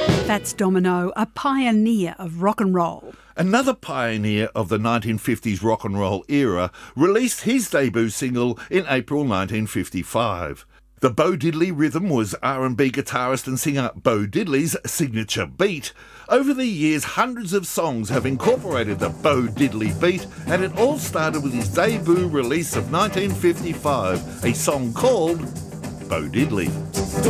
Fats Domino, a pioneer of rock and roll. Another pioneer of the 1950s rock and roll era released his debut single in April 1955. The Bo Diddley rhythm was R&B guitarist and singer Bo Diddley's signature beat. Over the years, hundreds of songs have incorporated the Bo Diddley beat, and it all started with his debut release of 1955, a song called Bo Diddley.